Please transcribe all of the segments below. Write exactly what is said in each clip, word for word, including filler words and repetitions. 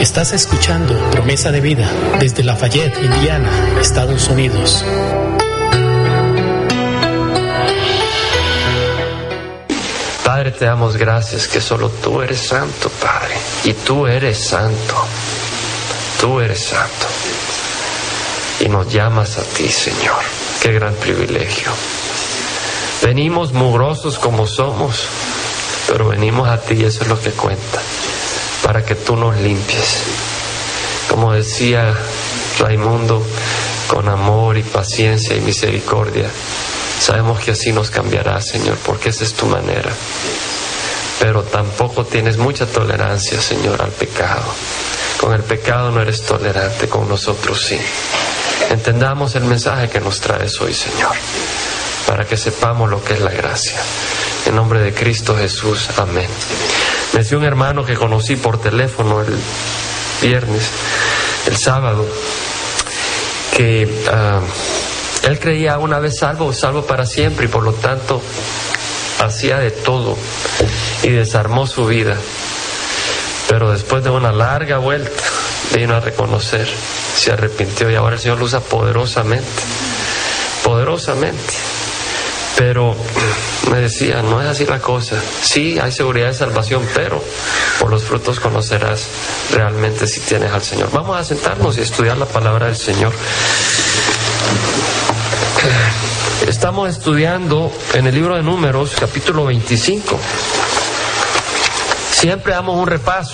Estás escuchando Promesa de Vida desde Lafayette, Indiana, Estados Unidos. Padre, te damos gracias que solo tú eres santo, Padre. Y tú eres santo. Tú eres santo. Y nos llamas a ti, Señor. Qué gran privilegio. Venimos mugrosos como somos, pero venimos a ti y eso es lo que cuenta, para que tú nos limpies. Como decía Raimundo, con amor y paciencia y misericordia. Sabemos que así nos cambiarás, Señor, porque esa es tu manera. Pero tampoco tienes mucha tolerancia, Señor, al pecado. Con el pecado no eres tolerante, con nosotros sí. Entendamos el mensaje que nos traes hoy, Señor, para que sepamos lo que es la gracia. En nombre de Cristo Jesús, amén. Me decía un hermano que conocí por teléfono el viernes, el sábado, que uh, él creía una vez salvo, salvo para siempre, y por lo tanto hacía de todo y desarmó su vida. Pero después de una larga vuelta vino a reconocer, se arrepintió y ahora el Señor lo usa poderosamente, poderosamente. Pero me decía, no es así la cosa. Sí, hay seguridad de salvación, pero por los frutos conocerás realmente si tienes al Señor. Vamos a sentarnos y estudiar la palabra del Señor. Estamos estudiando en el libro de Números, capítulo veinticinco. Siempre damos un repaso,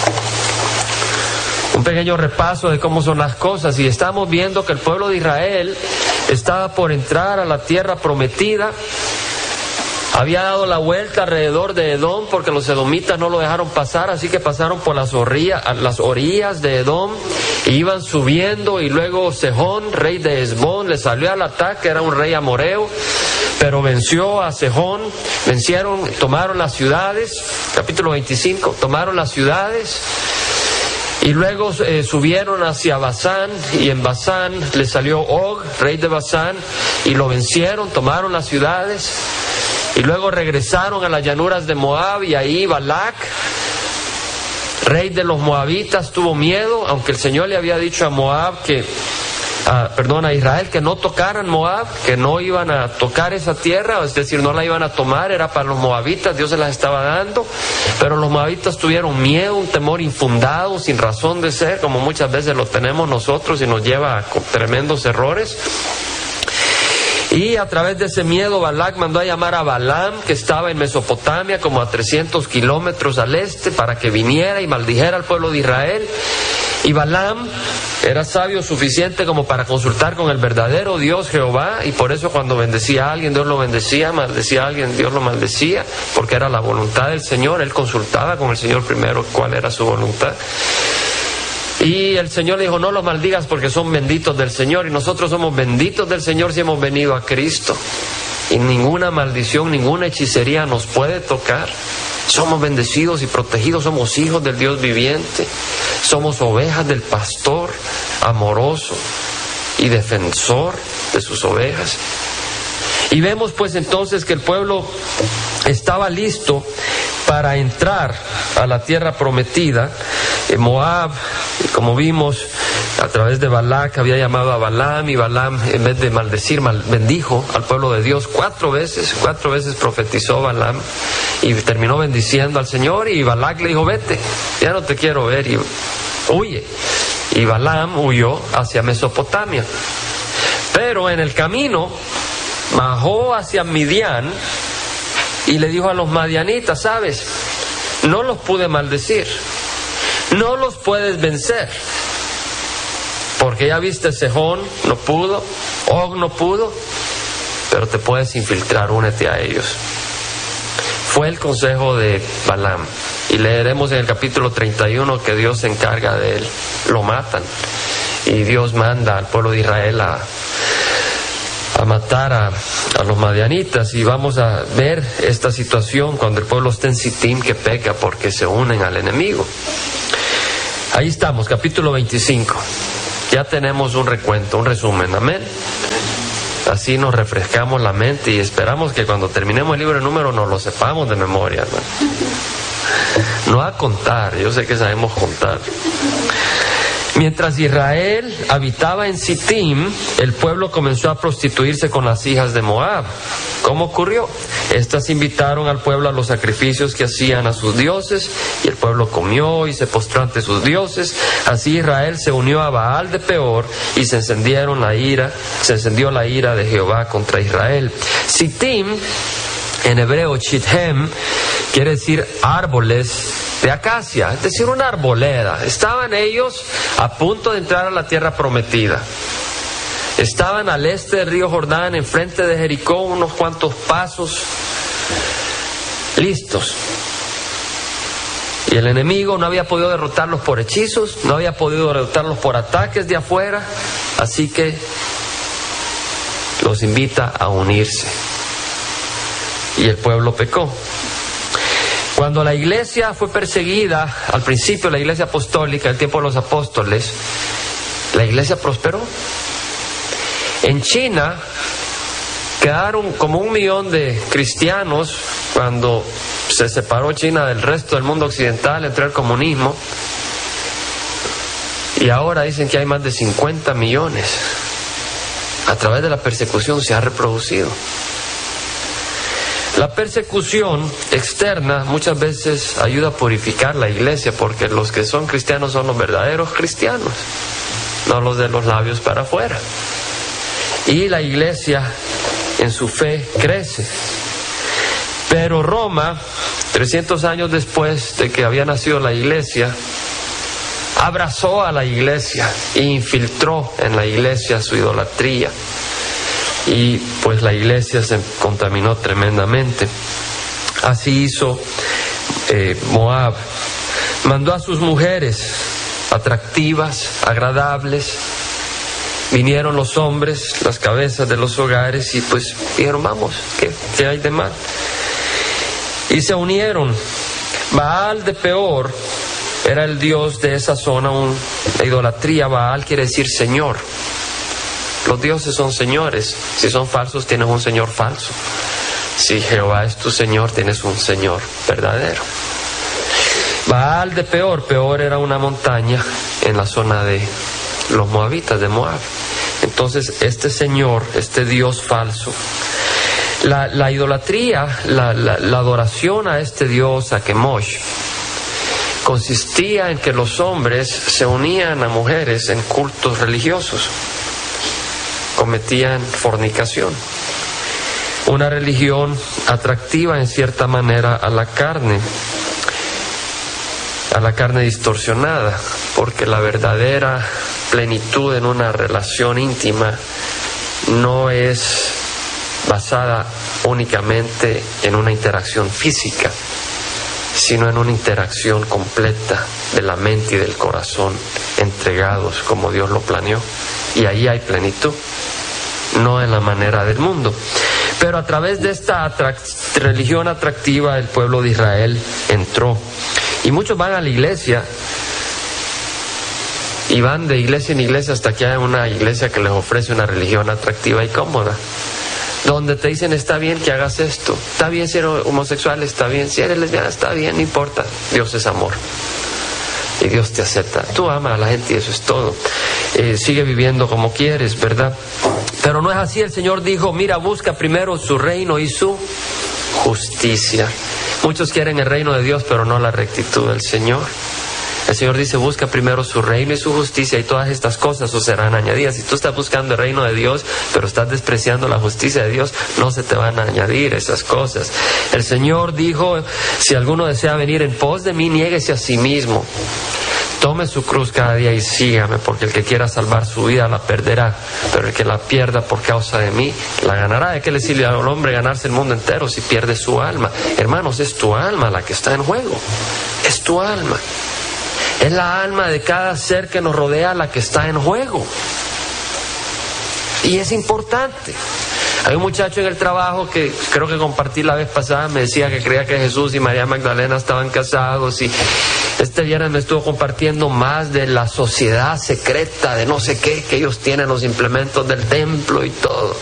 un pequeño repaso de cómo son las cosas, y estamos viendo que el pueblo de Israel estaba por entrar a la tierra prometida. Había dado la vuelta alrededor de Edom porque los edomitas no lo dejaron pasar, así que pasaron por las orillas, las orillas de Edom e iban subiendo, y luego Sejón, rey de Hesbón, le salió al ataque. Era un rey amoreo, pero venció a Sejón, vencieron, tomaron las ciudades, capítulo veinticinco, tomaron las ciudades. Y luego eh, subieron hacia Basán, y en Basán le salió Og, rey de Basán, y lo vencieron, tomaron las ciudades. Y luego regresaron a las llanuras de Moab, y ahí Balac, rey de los moabitas, tuvo miedo, aunque el Señor le había dicho a Moab que, ah, perdón, a Israel que no tocaran Moab, que no iban a tocar esa tierra, es decir, no la iban a tomar, era para los moabitas, Dios se las estaba dando. Pero los moabitas tuvieron miedo, un temor infundado, sin razón de ser, como muchas veces lo tenemos nosotros, y nos lleva a tremendos errores. Y a través de ese miedo, Balac mandó a llamar a Balaam, que estaba en Mesopotamia, como a trescientos kilómetros al este, para que viniera y maldijera al pueblo de Israel. Y Balaam era sabio suficiente como para consultar con el verdadero Dios Jehová, y por eso cuando bendecía a alguien, Dios lo bendecía, maldecía a alguien, Dios lo maldecía, porque era la voluntad del Señor. Él consultaba con el Señor primero cuál era su voluntad. Y el Señor le dijo, no los maldigas porque son benditos del Señor. Y nosotros somos benditos del Señor si hemos venido a Cristo. Y ninguna maldición, ninguna hechicería nos puede tocar. Somos bendecidos y protegidos, somos hijos del Dios viviente. Somos ovejas del pastor amoroso y defensor de sus ovejas. Y vemos pues entonces que el pueblo estaba listo para entrar a la tierra prometida. En Moab, como vimos, a través de Balac había llamado a Balaam, y Balaam, en vez de maldecir, mal, bendijo al pueblo de Dios cuatro veces, cuatro veces profetizó Balaam y terminó bendiciendo al Señor. Y Balac le dijo, vete, ya no te quiero ver, y huye. Y Balaam huyó hacia Mesopotamia. Pero en el camino bajó hacia Midian y le dijo a los madianitas, sabes, no los pude maldecir, no los puedes vencer, porque ya viste, Sejón no pudo, Og no pudo, pero te puedes infiltrar, únete a ellos. Fue el consejo de Balaam, y leeremos en el capítulo treinta y uno que Dios se encarga de él. Lo matan, y Dios manda al pueblo de Israel a, a matar a, a los madianitas. Y vamos a ver esta situación cuando el pueblo está en Sitim, que peca porque se unen al enemigo. Ahí estamos, capítulo veinticinco. Ya tenemos un recuento, un resumen, amén. Así nos refrescamos la mente y esperamos que cuando terminemos el libro de Números nos lo sepamos de memoria, ¿no? no a contar, yo sé que sabemos contar. Mientras Israel habitaba en Sittim, el pueblo comenzó a prostituirse con las hijas de Moab. ¿Cómo ocurrió? Estas invitaron al pueblo a los sacrificios que hacían a sus dioses, y el pueblo comió y se postró ante sus dioses. Así Israel se unió a Baal de Peor, y se encendieron la ira, se encendió la ira de Jehová contra Israel. Sittim, en hebreo Shithem, quiere decir árboles de acacia, es decir, una arboleda. Estaban ellos a punto de entrar a la tierra prometida. Estaban al este del río Jordán, enfrente de Jericó, unos cuantos pasos, listos. Y el enemigo no había podido derrotarlos por hechizos, no había podido derrotarlos por ataques de afuera, así que los invita a unirse. Y el pueblo pecó. Cuando la iglesia fue perseguida, al principio la iglesia apostólica, el tiempo de los apóstoles, la iglesia prosperó. En China quedaron como un millón de cristianos cuando se separó China del resto del mundo occidental, entró el comunismo, y ahora dicen que hay más de cincuenta millones. A través de la persecución se ha reproducido. La persecución externa muchas veces ayuda a purificar la iglesia, porque los que son cristianos son los verdaderos cristianos, no los de los labios para afuera. Y la iglesia en su fe crece. Pero Roma, trescientos años después de que había nacido la iglesia, abrazó a la iglesia e infiltró en la iglesia su idolatría. Y pues la iglesia se contaminó tremendamente. Así hizo eh, Moab. Mandó a sus mujeres atractivas, agradables. Vinieron los hombres, las cabezas de los hogares, y pues dijeron, vamos, ¿qué, qué hay de mal? Y se unieron. Baal de Peor era el dios de esa zona, un, la idolatría. Baal quiere decir señor. Los dioses son señores. Si son falsos, tienes un señor falso. Si Jehová es tu señor, tienes un señor verdadero. Baal de Peor. Peor era una montaña en la zona de los moabitas, de Moab. Entonces, este señor, este dios falso, la, la idolatría, la, la, la adoración a este dios, a Kemosh, consistía en que los hombres se unían a mujeres en cultos religiosos. Cometían fornicación, una religión atractiva en cierta manera a la carne, a la carne distorsionada, porque la verdadera plenitud en una relación íntima no es basada únicamente en una interacción física, sino en una interacción completa de la mente y del corazón, entregados como Dios lo planeó. Y ahí hay plenitud, no en la manera del mundo. Pero a través de esta atrac- religión atractiva, el pueblo de Israel entró. Y muchos van a la iglesia, y van de iglesia en iglesia hasta que haya una iglesia que les ofrece una religión atractiva y cómoda, donde te dicen, está bien que hagas esto, está bien si eres homosexual, está bien, si eres lesbiana, está bien, no importa, Dios es amor. Y Dios te acepta. Tú amas a la gente y eso es todo. Eh, sigue viviendo como quieres, ¿verdad? Pero no es así. El Señor dijo, mira, busca primero su reino y su justicia. Muchos quieren el reino de Dios, pero no la rectitud del Señor. El Señor dice, busca primero su reino y su justicia, y todas estas cosas os serán añadidas. Si tú estás buscando el reino de Dios, pero estás despreciando la justicia de Dios, no se te van a añadir esas cosas. El Señor dijo, si alguno desea venir en pos de mí, niéguese a sí mismo. Tome su cruz cada día y sígame, porque el que quiera salvar su vida la perderá, pero el que la pierda por causa de mí, la ganará. ¿De qué le sirve al hombre ganarse el mundo entero si pierde su alma? Hermanos, es tu alma la que está en juego. Es tu alma. Es la alma de cada ser que nos rodea la que está en juego. Y es importante. Hay un muchacho en el trabajo que creo que compartí la vez pasada, me decía que creía que Jesús y María Magdalena estaban casados, y este viernes me estuvo compartiendo más de la sociedad secreta de no sé qué, que ellos tienen los implementos del templo y todo.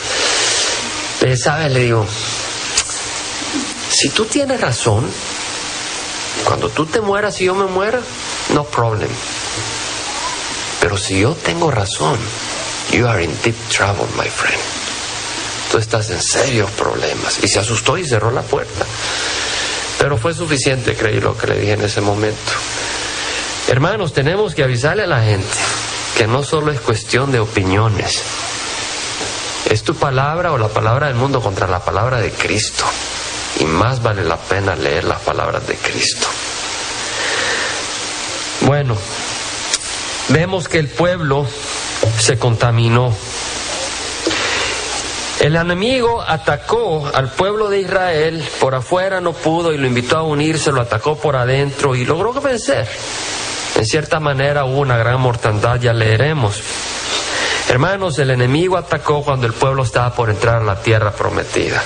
Eh, ¿Sabes? Le digo, si tú tienes razón, Cuando tú te mueras y yo me muera, no problem. Pero si yo tengo razón, you are in deep trouble, my friend. Tú estás en serios problemas. Y se asustó y cerró la puerta. Pero fue suficiente, creí lo que le dije en ese momento. Hermanos, tenemos que avisarle a la gente que no solo es cuestión de opiniones. Es tu palabra o la palabra del mundo contra la palabra de Cristo. Y más vale la pena leer las palabras de Cristo. Bueno, vemos que el pueblo se contaminó. El enemigo atacó al pueblo de Israel, por afuera no pudo y lo invitó a unirse, lo atacó por adentro y logró vencer. En cierta manera hubo una gran mortandad, ya leeremos. Hermanos, el enemigo atacó cuando el pueblo estaba por entrar a la tierra prometida.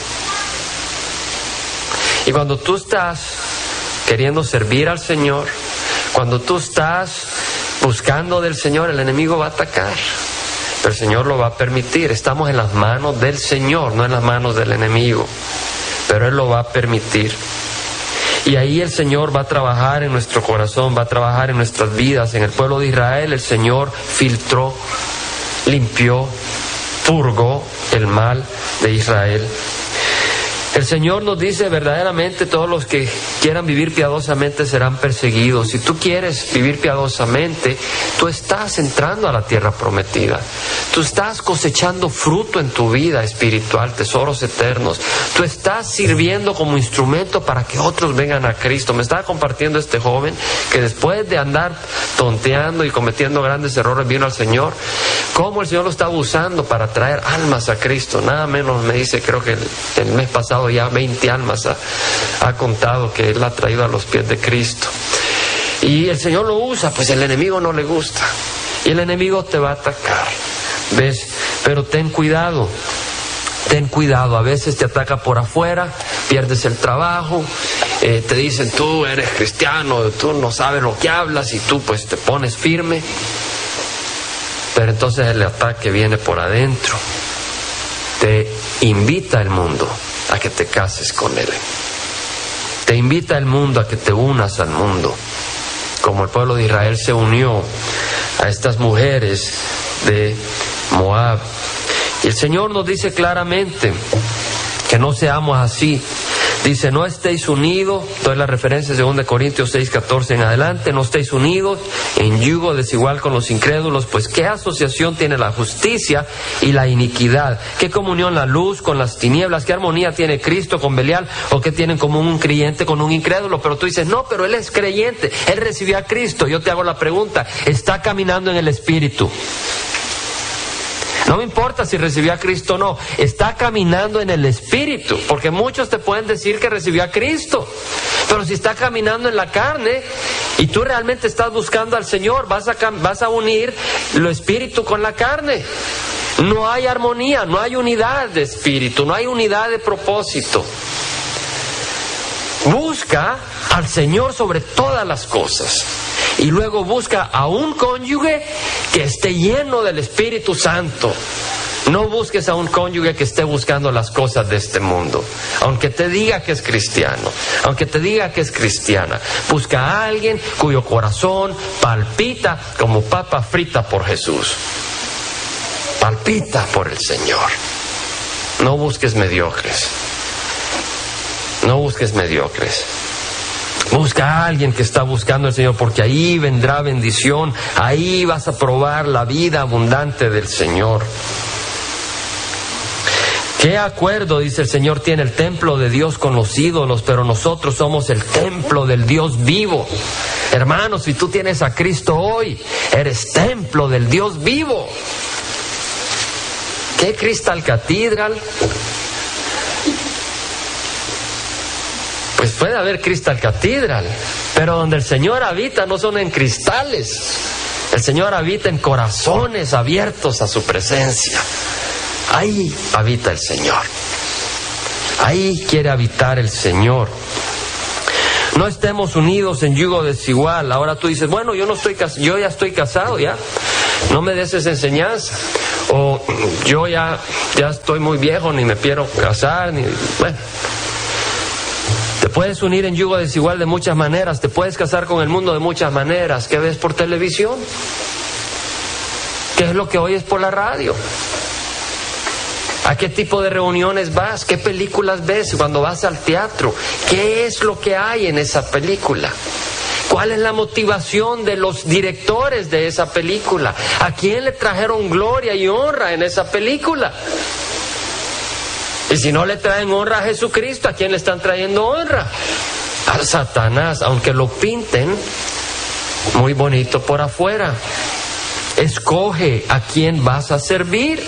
Y cuando tú estás queriendo servir al Señor, cuando tú estás buscando del Señor, el enemigo va a atacar. Pero el Señor lo va a permitir. Estamos en las manos del Señor, no en las manos del enemigo. Pero Él lo va a permitir. Y ahí el Señor va a trabajar en nuestro corazón, va a trabajar en nuestras vidas. En el pueblo de Israel el Señor filtró, limpió, purgó el mal de Israel. El Señor nos dice verdaderamente todos los que quieran vivir piadosamente serán perseguidos. Si tú quieres vivir piadosamente, tú estás entrando a la tierra prometida. Tú estás cosechando fruto en tu vida espiritual, tesoros eternos. Tú estás sirviendo como instrumento para que otros vengan a Cristo. Me estaba compartiendo este joven que después de andar tonteando y cometiendo grandes errores vino al Señor. Cómo el Señor lo estaba usando para traer almas a Cristo. Nada menos me dice, creo que el, el mes pasado ya veinte almas ha, ha contado que Él ha traído a los pies de Cristo. Y el Señor lo usa, pues el enemigo no le gusta. Y el enemigo te va a atacar. ¿Ves? Pero ten cuidado. Ten cuidado. A veces te ataca por afuera, pierdes el trabajo, eh, te dicen tú eres cristiano, tú no sabes lo que hablas y tú pues te pones firme. Pero entonces el ataque viene por adentro. Te invita el mundo a que te cases con Él. Te invita el mundo a que te unas al mundo. Como el pueblo de Israel se unió a estas mujeres de Moab. Y el Señor nos dice claramente que no seamos así. Dice, no estéis unidos, doy la referencia de dos Corintios seis, catorce en adelante, no estéis unidos en yugo desigual con los incrédulos, pues ¿qué asociación tiene la justicia y la iniquidad? ¿Qué comunión la luz con las tinieblas? ¿Qué armonía tiene Cristo con Belial? ¿O qué tienen común un creyente con un incrédulo? Pero tú dices, no, pero él es creyente, él recibió a Cristo. Yo te hago la pregunta, ¿está caminando en el Espíritu? No me importa si recibió a Cristo o no, está caminando en el Espíritu, porque muchos te pueden decir que recibió a Cristo, pero si está caminando en la carne y tú realmente estás buscando al Señor, vas a, vas a unir lo Espíritu con la carne. No hay armonía, no hay unidad de espíritu, no hay unidad de propósito. Busca al Señor sobre todas las cosas. Y luego busca a un cónyuge que esté lleno del Espíritu Santo. No busques a un cónyuge que esté buscando las cosas de este mundo, aunque te diga que es cristiano, aunque te diga que es cristiana. Busca a alguien cuyo corazón palpita como papa frita por Jesús. Palpita por el Señor. No busques mediocres. No busques mediocres. Busca a alguien que está buscando al Señor, porque ahí vendrá bendición, ahí vas a probar la vida abundante del Señor. ¿Qué acuerdo, dice el Señor, tiene el templo de Dios con los ídolos? Pero nosotros somos el templo del Dios vivo. Hermanos, si tú tienes a Cristo hoy, eres templo del Dios vivo. ¿Qué Crystal Cathedral? Pues puede haber Crystal Cathedral, pero donde el Señor habita no son en cristales. El Señor habita en corazones abiertos a su presencia. Ahí habita el Señor. Ahí quiere habitar el Señor. No estemos unidos en yugo desigual. Ahora tú dices, bueno, yo no estoy cas- yo ya estoy casado, ya. No me des esa enseñanza. O yo ya, ya estoy muy viejo, ni me quiero casar, ni... Bueno. Te puedes unir en yugo desigual de muchas maneras, te puedes casar con el mundo de muchas maneras. ¿Qué ves por televisión? ¿Qué es lo que oyes por la radio? ¿A qué tipo de reuniones vas? ¿Qué películas ves cuando vas al teatro? ¿Qué es lo que hay en esa película? ¿Cuál es la motivación de los directores de esa película? ¿A quién le trajeron gloria y honra en esa película? Y si no le traen honra a Jesucristo, ¿a quién le están trayendo honra? A Satanás, aunque lo pinten muy bonito por afuera. Escoge a quién vas a servir.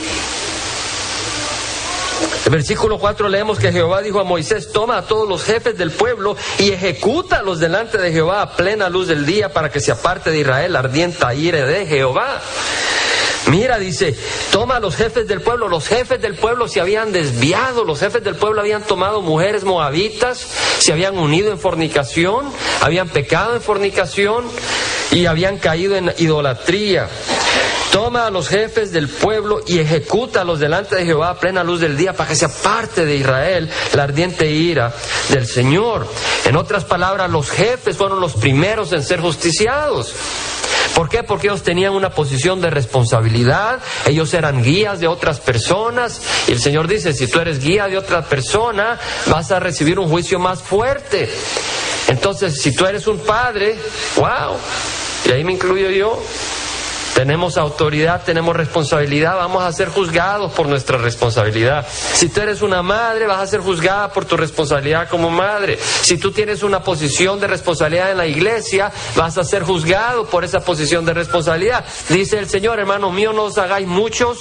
En versículo cuatro leemos que Jehová dijo a Moisés: toma a todos los jefes del pueblo y ejecútalos delante de Jehová a plena luz del día, para que se aparte de Israel la ardiente ira de Jehová. Mira, dice, toma a los jefes del pueblo. Los jefes del pueblo se habían desviado, los jefes del pueblo habían tomado mujeres moabitas, se habían unido en fornicación, habían pecado en fornicación y habían caído en idolatría. Toma a los jefes del pueblo y ejecútalos delante de Jehová a plena luz del día, para que se aparte de Israel la ardiente ira del Señor. En otras palabras, los jefes fueron los primeros en ser justiciados. ¿Por qué? Porque ellos tenían una posición de responsabilidad, ellos eran guías de otras personas, y el Señor dice: si tú eres guía de otra persona, vas a recibir un juicio más fuerte. Entonces, si tú eres un padre, wow, y ahí me incluyo yo, tenemos autoridad, tenemos responsabilidad, vamos a ser juzgados por nuestra responsabilidad. Si tú eres una madre, vas a ser juzgada por tu responsabilidad como madre. Si tú tienes una posición de responsabilidad en la iglesia, vas a ser juzgado por esa posición de responsabilidad. Dice el Señor: hermanos míos, no os hagáis muchos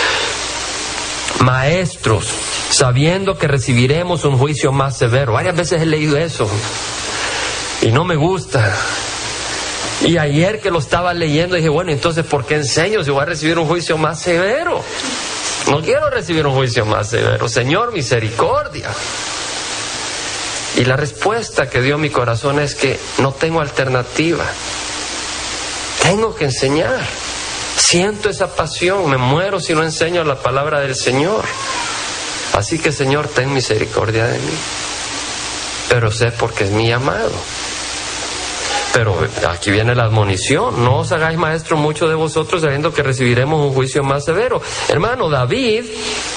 maestros, sabiendo que recibiremos un juicio más severo. Varias veces he leído eso y no me gusta. Y ayer que lo estaba leyendo dije: bueno, entonces ¿por qué enseño si voy a recibir un juicio más severo? No quiero recibir un juicio más severo. Señor, misericordia. Y la respuesta que dio mi corazón es que no tengo alternativa. Tengo que enseñar. Siento esa pasión, me muero si no enseño la palabra del Señor. Así que, Señor, ten misericordia de mí. Pero sé porque es mi llamado. Pero aquí viene la admonición: no os hagáis maestros muchos de vosotros, sabiendo que recibiremos un juicio más severo. Hermano, David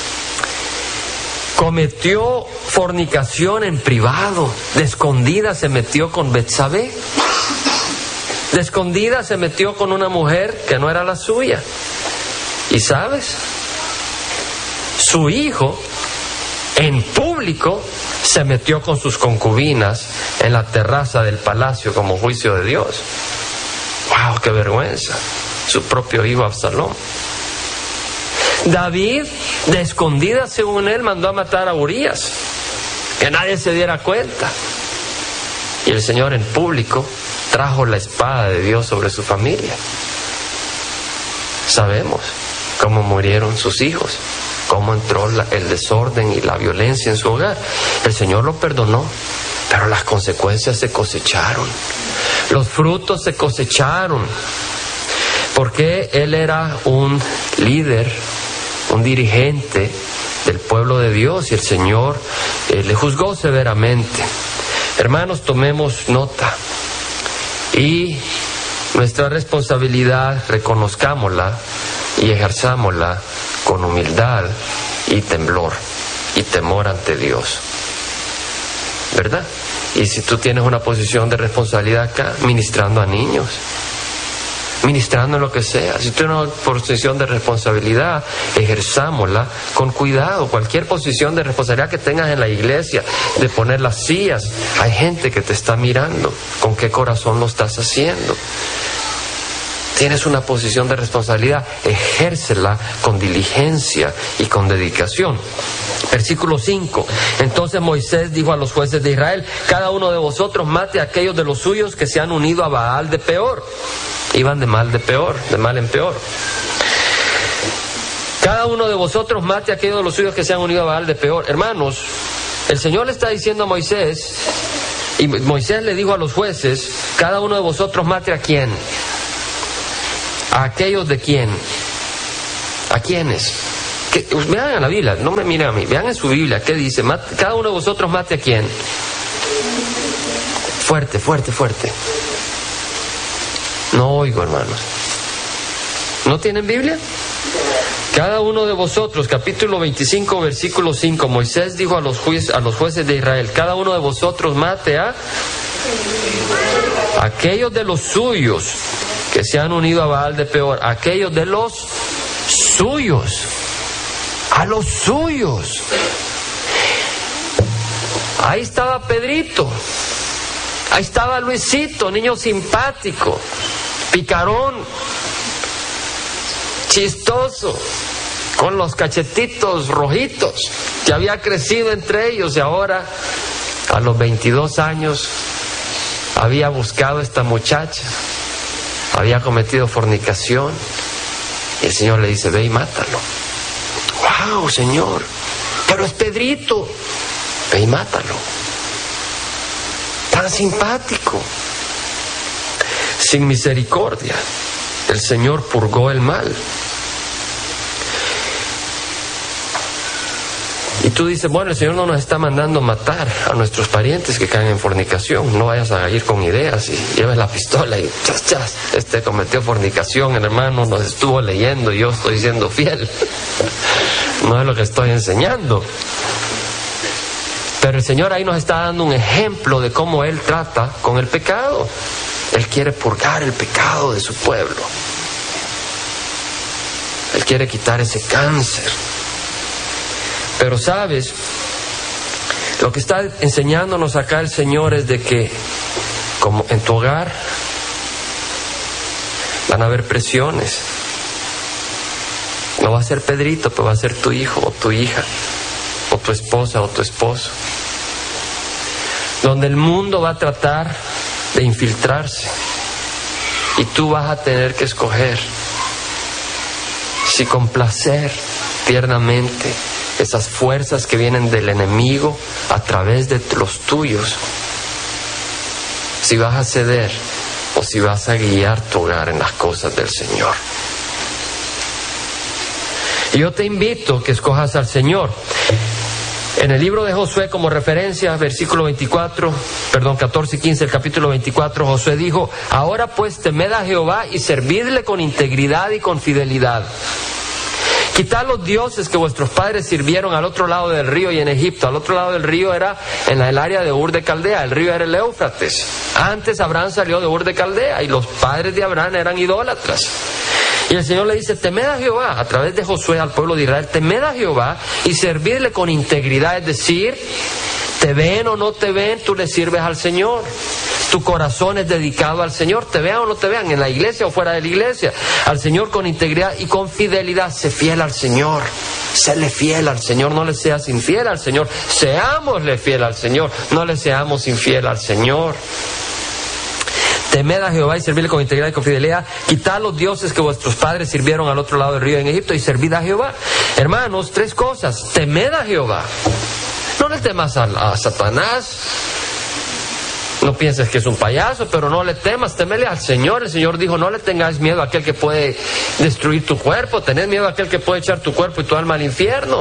cometió fornicación en privado, de escondida se metió con Betsabé, de escondida se metió con una mujer que no era la suya. Y sabes, su hijo en público se metió con sus concubinas en la terraza del palacio como juicio de Dios. ¡Wow, qué vergüenza! Su propio hijo Absalón. David, de escondida según él, mandó a matar a Urías, que nadie se diera cuenta. Y el Señor en público trajo la espada de Dios sobre su familia. Sabemos cómo murieron sus hijos, cómo entró la, el desorden y la violencia en su hogar. El Señor lo perdonó, pero las consecuencias se cosecharon, los frutos se cosecharon, porque él era un líder, un dirigente del pueblo de Dios, y el Señor eh, le juzgó severamente. Hermanos, tomemos nota y nuestra responsabilidad reconozcámosla y ejerzámosla con humildad y temblor y temor ante Dios, ¿verdad? Y si tú tienes una posición de responsabilidad acá, ministrando a niños, ministrando en lo que sea, si tú tienes una posición de responsabilidad, ejerzámosla con cuidado. Cualquier posición de responsabilidad que tengas en la iglesia, de poner las sillas, hay gente que te está mirando. ¿Con qué corazón lo estás haciendo? Tienes una posición de responsabilidad, ejércela con diligencia y con dedicación. Versículo cinco. Entonces Moisés dijo a los jueces de Israel: cada uno de vosotros mate a aquellos de los suyos que se han unido a Baal de Peor. Iban de mal de peor, de mal en peor. Cada uno de vosotros mate a aquellos de los suyos que se han unido a Baal de Peor. Hermanos, el Señor le está diciendo a Moisés, y Moisés le dijo a los jueces: cada uno de vosotros mate a quién. ¿A aquellos de quién? ¿A quiénes? Que, vean en la Biblia, no me miren a mí, vean en su Biblia, ¿qué dice? Mate, cada uno de vosotros mate a quién. Fuerte, fuerte, fuerte. No oigo, hermanos. ¿No tienen Biblia? Cada uno de vosotros, capítulo veinticinco, versículo cinco, Moisés dijo a los, jueces, a los jueces de Israel, cada uno de vosotros mate a aquellos de los suyos que se han unido a Baal de Peor, aquellos de los suyos, a los suyos. Ahí estaba Pedrito, ahí estaba Luisito, niño simpático, picarón, chistoso, con los cachetitos rojitos, que había crecido entre ellos y ahora, a los veintidós años, había buscado a esta muchacha, había cometido fornicación, y el Señor le dice, ve y mátalo. ¡Wow, Señor! Pero es Pedrito. Ve y mátalo. Tan simpático. Sin misericordia, el Señor purgó el mal. Y tú dices, bueno, el Señor no nos está mandando matar a nuestros parientes que caen en fornicación. No vayas a ir con ideas y lleves la pistola y chas, chas, este cometió fornicación, el hermano nos estuvo leyendo y yo estoy siendo fiel. No es lo que estoy enseñando. Pero el Señor ahí nos está dando un ejemplo de cómo Él trata con el pecado. Él quiere purgar el pecado de su pueblo. Él quiere quitar ese cáncer. Pero sabes, lo que está enseñándonos acá el Señor es de que, como en tu hogar, van a haber presiones. No va a ser Pedrito, pero va a ser tu hijo o tu hija, o tu esposa o tu esposo. Donde el mundo va a tratar de infiltrarse. Y tú vas a tener que escoger si complacer tiernamente esas fuerzas que vienen del enemigo a través de los tuyos, si vas a ceder o si vas a guiar tu hogar en las cosas del Señor. Y yo te invito que escojas al Señor. En el libro de Josué, como referencia, versículo veinticuatro, perdón, catorce y quince, el capítulo veinticuatro, Josué dijo, ahora pues temed a Jehová y servidle con integridad y con fidelidad. Quitad los dioses que vuestros padres sirvieron al otro lado del río y en Egipto. Al otro lado del río era en el área de Ur de Caldea. El río era el Éufrates. Antes Abraham salió de Ur de Caldea y los padres de Abraham eran idólatras. Y el Señor le dice, temed a Jehová, a través de Josué al pueblo de Israel, temed a Jehová y servidle con integridad. Es decir, te ven o no te ven, tú le sirves al Señor. Tu corazón es dedicado al Señor, te vean o no te vean, en la iglesia o fuera de la iglesia, al Señor con integridad y con fidelidad. Sé fiel al Señor, séle fiel al Señor, no le seas infiel al Señor, seámosle fiel al Señor, no le seamos infiel al Señor. Temed a Jehová y servidle con integridad y con fidelidad. Quitad los dioses que vuestros padres sirvieron al otro lado del río en Egipto y servid a Jehová. Hermanos, tres cosas. Temed a Jehová. No le temas a, a Satanás. No pienses que es un payaso, pero no le temas, temele al Señor. El Señor dijo, no le tengáis miedo a aquel que puede destruir tu cuerpo, tened miedo a aquel que puede echar tu cuerpo y tu alma al infierno.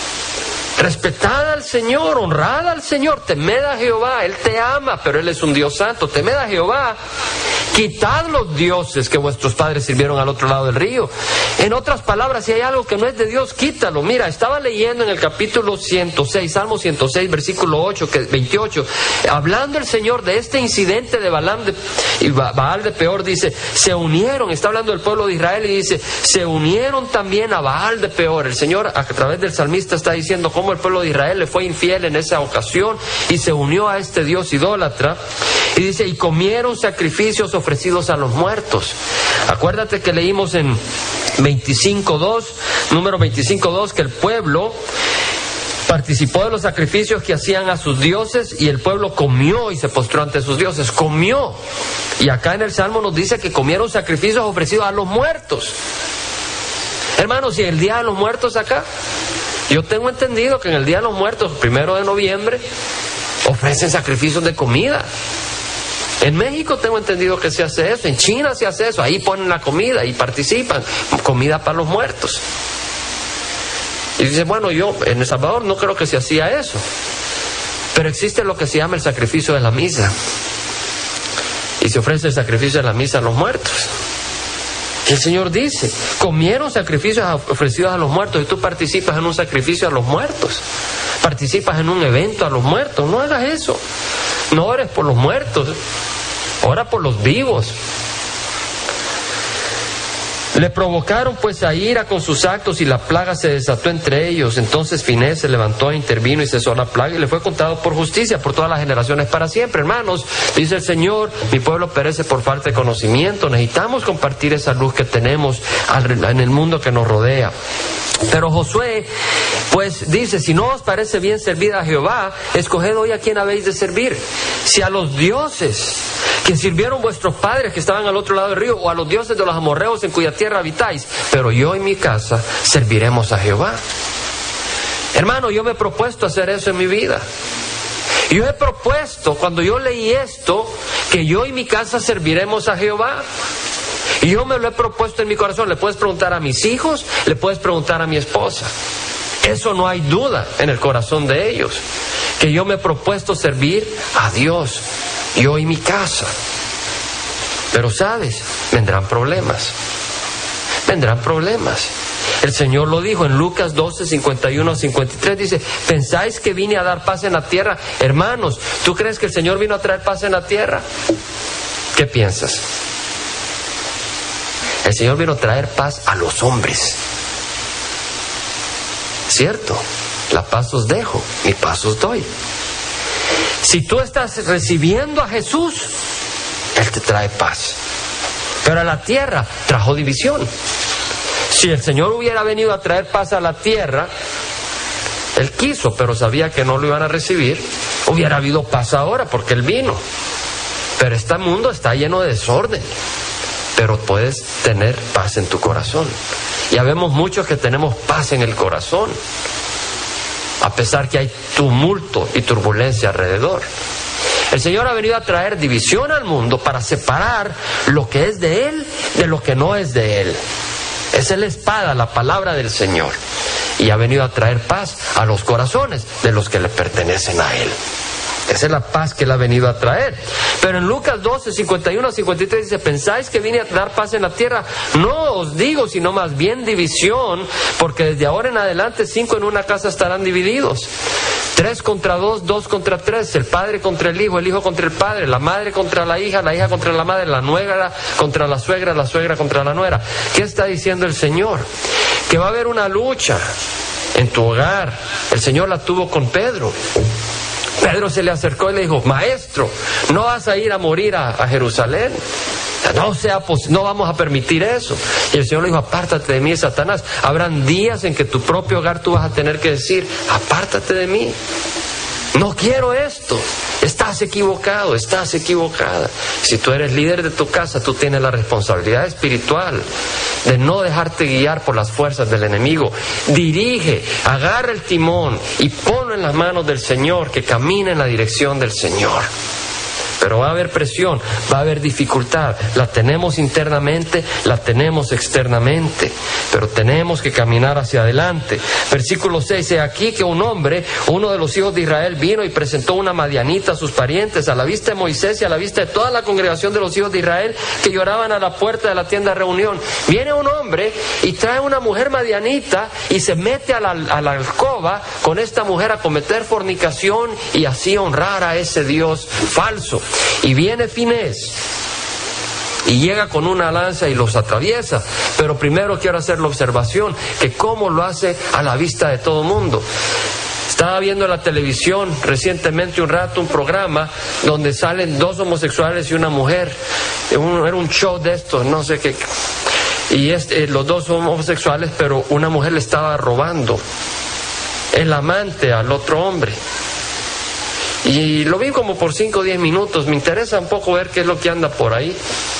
Respetad al Señor, honrad al Señor, temed a Jehová, Él te ama, pero Él es un Dios santo, temed a Jehová. Quitad los dioses que vuestros padres sirvieron al otro lado del río. En otras palabras, si hay algo que no es de Dios, quítalo. Mira, estaba leyendo en el capítulo ciento seis, Salmo ciento seis, versículo ocho, que, veintiocho, hablando el Señor de este incidente de Balaam de, y Baal de Peor, dice, se unieron, está hablando del pueblo de Israel y dice, se unieron también a Baal de Peor. El Señor a través del salmista está diciendo cómo el pueblo de Israel le fue infiel en esa ocasión y se unió a este Dios idólatra. Y dice, y comieron sacrificios ofrecidos a los muertos. Acuérdate que leímos en veinticinco dos, número veinticinco dos, que el pueblo participó de los sacrificios que hacían a sus dioses y el pueblo comió y se postró ante sus dioses, comió. Y acá en el Salmo nos dice que comieron sacrificios ofrecidos a los muertos. Hermanos, ¿y el Día de los Muertos acá? Yo tengo entendido que en el Día de los Muertos, primero de noviembre, ofrecen sacrificios de comida. En México tengo entendido que se hace eso, en China se hace eso, ahí ponen la comida y participan, comida para los muertos. Y dice, bueno, yo en El Salvador no creo que se hacía eso, pero existe lo que se llama el sacrificio de la misa. y se ofrece el sacrificio de la misa a los muertos. El Señor dice, comieron sacrificios ofrecidos a los muertos y tú participas en un sacrificio a los muertos. Participas en un evento a los muertos. No hagas eso. No ores por los muertos. Ora por los vivos. Le provocaron pues a ira con sus actos y la plaga se desató entre ellos. Entonces Finés se levantó, intervino y cesó la plaga y le fue contado por justicia por todas las generaciones para siempre. Hermanos, dice el Señor, mi pueblo perece por falta de conocimiento. Necesitamos compartir esa luz que tenemos en el mundo que nos rodea. Pero Josué pues dice, si no os parece bien servir a Jehová, escoged hoy a quién habéis de servir. Si a los dioses que sirvieron vuestros padres que estaban al otro lado del río, o a los dioses de los amorreos en cuya tierra habitáis, pero yo y mi casa serviremos a Jehová. Hermano, yo me he propuesto hacer eso en mi vida. Yo he propuesto, cuando yo leí esto, que yo y mi casa serviremos a Jehová. Y yo me lo he propuesto en mi corazón. Le puedes preguntar a mis hijos, le puedes preguntar a mi esposa. Eso no hay duda en el corazón de ellos, que yo me he propuesto servir a Dios, yo y mi casa. Pero sabes, vendrán problemas. Vendrán problemas. El Señor lo dijo en Lucas doce, cincuenta y uno a cincuenta y tres, dice, ¿pensáis que vine a dar paz en la tierra? Hermanos, ¿tú crees que el Señor vino a traer paz en la tierra? ¿Qué piensas? El Señor vino a traer paz a los hombres. ¿Cierto? La paz os dejo, mi paz os doy. Si tú estás recibiendo a Jesús, Él te trae paz. Pero a la tierra trajo división. Si el Señor hubiera venido a traer paz a la tierra, Él quiso, pero sabía que no lo iban a recibir, hubiera habido paz ahora, porque Él vino. Pero este mundo está lleno de desorden. Pero puedes tener paz en tu corazón. Ya vemos muchos que tenemos paz en el corazón, a pesar que hay tumulto y turbulencia alrededor. El Señor ha venido a traer división al mundo para separar lo que es de Él de lo que no es de Él. Esa es la espada, la palabra del Señor. Y ha venido a traer paz a los corazones de los que le pertenecen a Él. Esa es la paz que Él ha venido a traer. Pero en Lucas doce, cincuenta y uno a cincuenta y tres dice, ¿pensáis que vine a dar paz en la tierra? No os digo, sino más bien división, porque desde ahora en adelante cinco en una casa estarán divididos. Tres contra dos, dos contra tres, el padre contra el hijo, el hijo contra el padre, la madre contra la hija, la hija contra la madre, la nuera contra la suegra, la suegra contra la nuera. ¿Qué está diciendo el Señor? Que va a haber una lucha en tu hogar. El Señor la tuvo con Pedro. Pedro se le acercó y le dijo, maestro, ¿no vas a ir a morir a, a Jerusalén? No sea pos- no vamos a permitir eso. Y el Señor le dijo, apártate de mí, Satanás. Habrán días en que tu propio hogar tú vas a tener que decir, apártate de mí. No quiero esto. Estás equivocado, estás equivocada. Si tú eres líder de tu casa, tú tienes la responsabilidad espiritual de no dejarte guiar por las fuerzas del enemigo. Dirige, agarra el timón y ponlo en las manos del Señor, que camine en la dirección del Señor. Pero va a haber presión, va a haber dificultad. La tenemos internamente, la tenemos externamente. Pero tenemos que caminar hacia adelante. Versículo seis, dice aquí que un hombre, uno de los hijos de Israel, vino y presentó una madianita a sus parientes, a la vista de Moisés y a la vista de toda la congregación de los hijos de Israel, que lloraban a la puerta de la tienda de reunión. Viene un hombre y trae una mujer madianita y se mete a la, a la alcoba con esta mujer a cometer fornicación y así honrar a ese Dios falso. Y viene Finés y llega con una lanza y los atraviesa. Pero primero quiero hacer la observación que cómo lo hace a la vista de todo el mundo. Estaba viendo en la televisión recientemente un rato un programa donde salen dos homosexuales y una mujer. Un, era un show de estos, no sé qué. Y este, los dos son homosexuales, pero una mujer le estaba robando el amante al otro hombre. Y lo vi como por cinco o diez minutos. Me interesa un poco ver qué es lo que anda por ahí.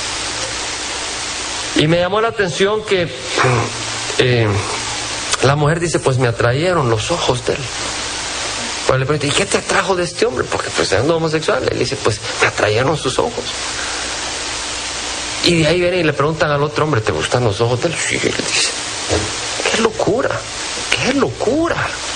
Y me llamó la atención que eh, la mujer dice, pues me atrayeron los ojos de él. Pues le pregunté, ¿y qué te atrajo de este hombre? Porque pues siendo homosexual. Él dice, pues me atrayeron sus ojos. Y de ahí vienen y le preguntan al otro hombre, ¿te gustan los ojos de él? Sí, él dice, ¡qué locura! ¡Qué locura!